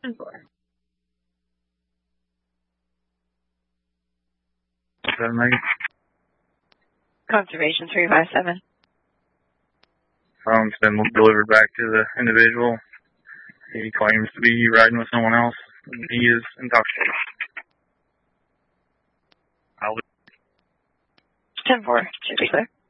10-4. 7 Megan. Conservation 357. Phone's been delivered back to the individual. He claims to be riding with someone else. He is intoxicated. I'll 10-4. Should be clear.